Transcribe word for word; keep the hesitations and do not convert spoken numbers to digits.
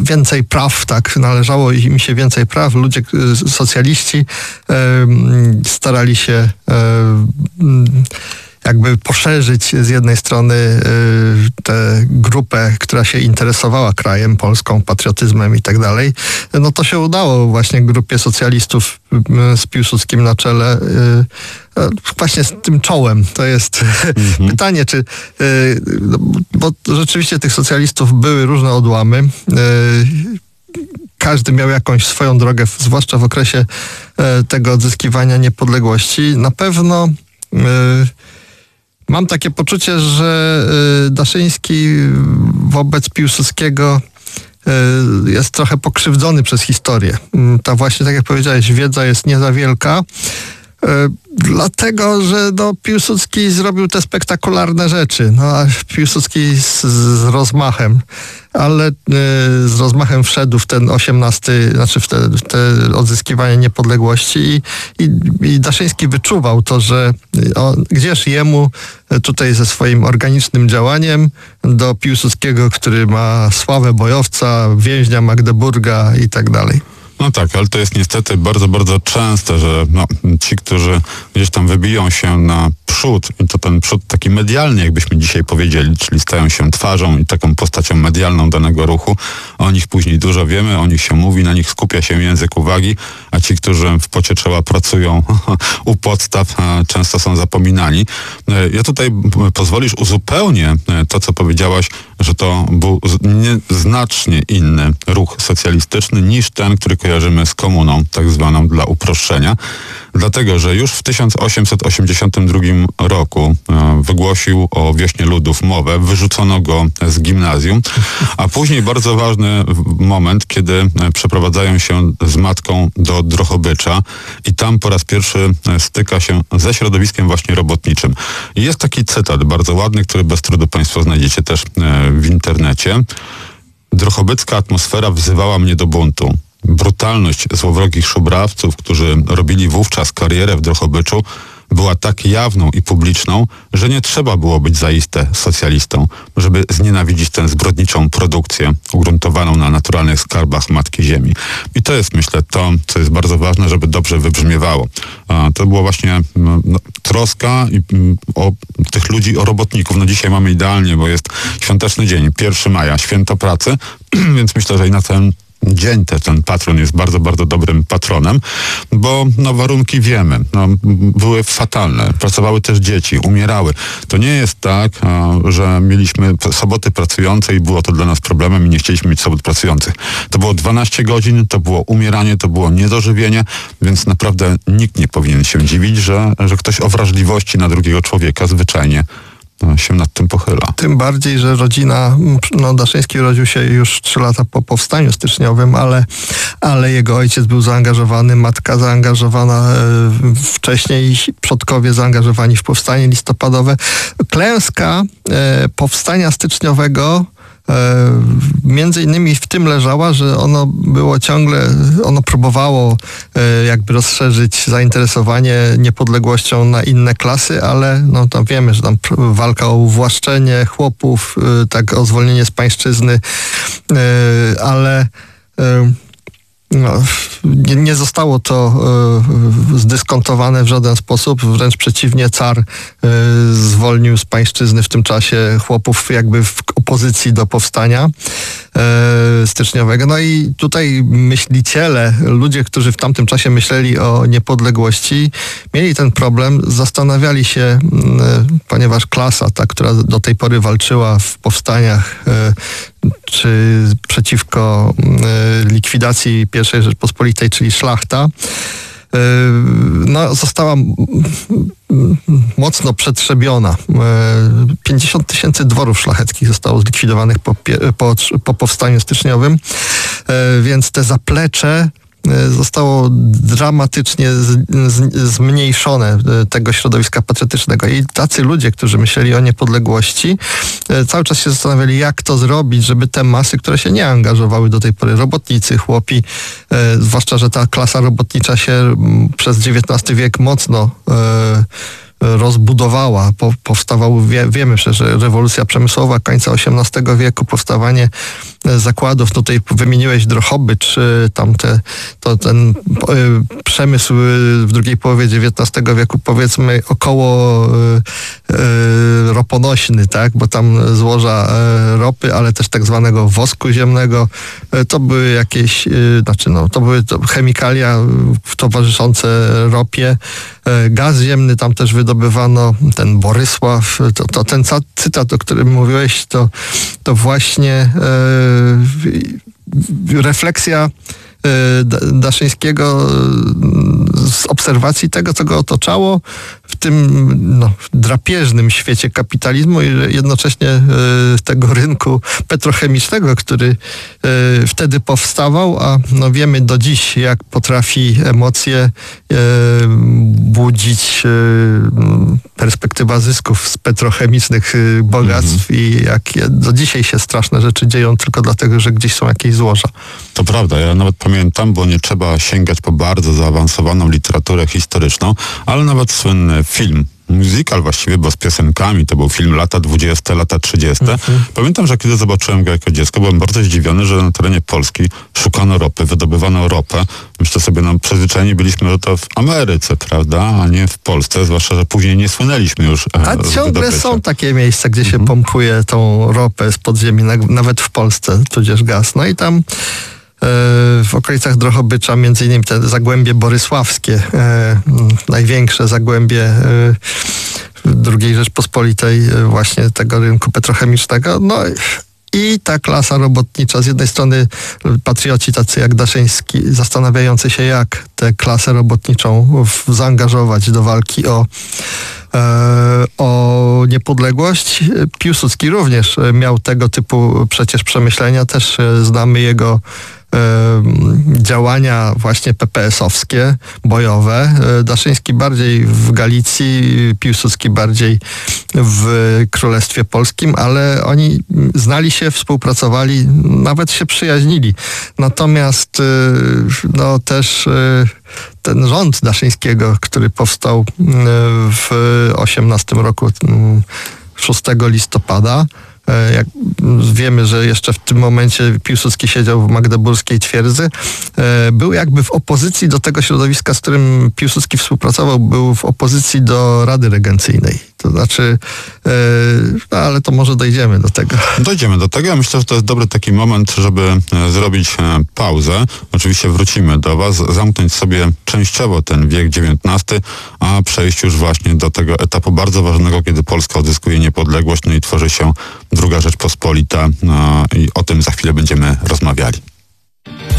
więcej praw, tak, należało im się więcej praw. Ludzie, socjaliści starali się jakby poszerzyć z jednej strony tę grupę, która się interesowała krajem, Polską, patriotyzmem i tak dalej. No to się udało właśnie grupie socjalistów z Piłsudskim na czele, właśnie z tym czołem. To jest mhm. pytanie, czy... Bo rzeczywiście tych socjalistów były różne odłamy. Każdy miał jakąś swoją drogę, zwłaszcza w okresie tego odzyskiwania niepodległości. Na pewno mam takie poczucie, że Daszyński wobec Piłsudskiego jest trochę pokrzywdzony przez historię. Ta właśnie, tak jak powiedziałeś, wiedza jest nie za wielka. Dlatego, że no, Piłsudski zrobił te spektakularne rzeczy. No, a Piłsudski z, z rozmachem, ale y, z rozmachem wszedł w ten osiemnasty, znaczy w te, w te odzyskiwanie niepodległości i, i, i Daszyński wyczuwał to, że o, gdzież jemu tutaj ze swoim organicznym działaniem do Piłsudskiego, który ma sławę bojowca, więźnia Magdeburga i tak dalej. No tak, ale to jest niestety bardzo, bardzo częste, że no, ci, którzy gdzieś tam wybiją się na przód, i to ten przód taki medialny, jakbyśmy dzisiaj powiedzieli, czyli stają się twarzą i taką postacią medialną danego ruchu, o nich później dużo wiemy, o nich się mówi, na nich skupia się język uwagi, a ci, którzy w pocie czoła pracują u podstaw, często są zapominani. Ja tutaj, pozwolisz, uzupełnię to, co powiedziałaś, że to był znacznie inny ruch socjalistyczny niż ten, który kojarzymy z komuną, tak zwaną dla uproszczenia. Dlatego, że już w tysiąc osiemset osiemdziesiątym drugim roku e, wygłosił o Wiośnie Ludów mowę, wyrzucono go z gimnazjum, a później bardzo ważny moment, kiedy przeprowadzają się z matką do Drohobycza i tam po raz pierwszy styka się ze środowiskiem właśnie robotniczym. I jest taki cytat bardzo ładny, który bez trudu Państwo znajdziecie też e, w internecie. Drohobycka atmosfera wzywała mnie do buntu. Brutalność złowrogich szubrawców, którzy robili wówczas karierę w Drohobyczu, była tak jawną i publiczną, że nie trzeba było być zaiste socjalistą, żeby znienawidzić tę zbrodniczą produkcję ugruntowaną na naturalnych skarbach Matki Ziemi. I to jest, myślę, to, co jest bardzo ważne, żeby dobrze wybrzmiewało. A to była właśnie no, troska i, o tych ludzi, o robotników. No dzisiaj mamy idealnie, bo jest świąteczny dzień, pierwszego maja, święto pracy, więc myślę, że i na ten dzień te, ten patron jest bardzo, bardzo dobrym patronem, bo no, warunki wiemy, no, były fatalne. Pracowały też dzieci, umierały. To nie jest tak, a, że mieliśmy soboty pracujące i było to dla nas problemem i nie chcieliśmy mieć sobot pracujących. To było dwanaście godzin, to było umieranie, to było niedożywienie, więc naprawdę nikt nie powinien się dziwić, że, że ktoś o wrażliwości na drugiego człowieka zwyczajnie się nad tym pochyla. Tym bardziej, że rodzina, no Daszyński urodził się już trzy lata po powstaniu styczniowym, ale, ale jego ojciec był zaangażowany, matka zaangażowana e, wcześniej, przodkowie zaangażowani w powstanie listopadowe. Klęska e, powstania styczniowego między innymi w tym leżała, że ono było ciągle, ono próbowało jakby rozszerzyć zainteresowanie niepodległością na inne klasy, ale no to wiemy, że tam walka o uwłaszczenie chłopów, tak o zwolnienie z pańszczyzny, ale no, nie, nie zostało to y, zdyskontowane w żaden sposób, wręcz przeciwnie, car y, zwolnił z pańszczyzny w tym czasie chłopów jakby w opozycji do powstania y, styczniowego. No i tutaj myśliciele, ludzie, którzy w tamtym czasie myśleli o niepodległości, mieli ten problem, zastanawiali się, y, ponieważ klasa, ta, która do tej pory walczyła w powstaniach y, czy przeciwko y, likwidacji pierwszej Rzeczpospolitej, czyli szlachta, y, no, została m, m, mocno przetrzebiona. Y, pięćdziesiąt tysięcy dworów szlacheckich zostało zlikwidowanych po, po, po powstaniu styczniowym, y, więc te zaplecze zostało dramatycznie z, z, zmniejszone tego środowiska patriotycznego. I tacy ludzie, którzy myśleli o niepodległości, cały czas się zastanawiali, jak to zrobić, żeby te masy, które się nie angażowały do tej pory, robotnicy, chłopi, e, zwłaszcza, że ta klasa robotnicza się m, przez dziewiętnasty wiek mocno e, rozbudowała. Po, powstawał, wie, wiemy przecież, że rewolucja przemysłowa końca osiemnastego wieku, powstawanie zakładów. Tutaj wymieniłeś Drohobycz, tam te, to ten przemysł w drugiej połowie dziewiętnastego wieku, powiedzmy około roponośny, tak, bo tam złoża ropy, ale też tak zwanego wosku ziemnego. To były jakieś, znaczy no, to były to chemikalia towarzyszące ropie. Gaz ziemny tam też wydobywano, ten Borysław, to, to ten cytat, o którym mówiłeś, to, to właśnie e, refleksja Daszyńskiego z obserwacji tego, co go otaczało w tym no, drapieżnym świecie kapitalizmu i jednocześnie e, tego rynku petrochemicznego, który e, wtedy powstawał, a no, wiemy do dziś, jak potrafi emocje e, budzić e, perspektywa zysków z petrochemicznych e, bogactw mm. i jak do dzisiaj się straszne rzeczy dzieją tylko dlatego, że gdzieś są jakieś złoża. To prawda, ja nawet pamiętam, bo nie trzeba sięgać po bardzo zaawansowaną literaturę historyczną, ale nawet słynny film, musical właściwie, bo z piosenkami, to był film lata dwudzieste, lata trzydzieste. Mhm. Pamiętam, że kiedy zobaczyłem go jako dziecko, byłem bardzo zdziwiony, że na terenie Polski szukano ropy, wydobywano ropę. Myślę sobie, no przyzwyczajeni byliśmy, że to w Ameryce, prawda, a nie w Polsce, zwłaszcza, że później nie słynęliśmy już A z ciągle wydobycia. Są takie miejsca, gdzie mhm. się pompuje tą ropę z podziemi, nawet w Polsce, tudzież gaz. No i tam w okolicach Drohobycza, między innymi te zagłębie borysławskie, e, największe zagłębie e, drugiej Rzeczpospolitej, właśnie tego rynku petrochemicznego. No i ta klasa robotnicza, z jednej strony patrioci tacy jak Daszyński, zastanawiający się, jak tę klasę robotniczą w, zaangażować do walki o o niepodległość. Piłsudski również miał tego typu przecież przemyślenia. Też znamy jego działania właśnie pe pe esowskie, bojowe. Daszyński bardziej w Galicji, Piłsudski bardziej w Królestwie Polskim, ale oni znali się, współpracowali, nawet się przyjaźnili. Natomiast no też ten rząd Daszyńskiego, który powstał w osiemnastym roku, szóstego listopada, jak wiemy, że jeszcze w tym momencie Piłsudski siedział w magdeburskiej twierdzy, był jakby w opozycji do tego środowiska, z którym Piłsudski współpracował, był w opozycji do Rady Regencyjnej. To znaczy, no ale to może dojdziemy do tego. Dojdziemy do tego. Ja myślę, że to jest dobry taki moment, żeby zrobić pauzę. Oczywiście wrócimy do was, zamknąć sobie częściowo ten wiek dziewiętnasty, a przejść już właśnie do tego etapu bardzo ważnego, kiedy Polska odzyskuje niepodległość, no i tworzy się Druga Rzeczpospolita, no i o tym za chwilę będziemy rozmawiali.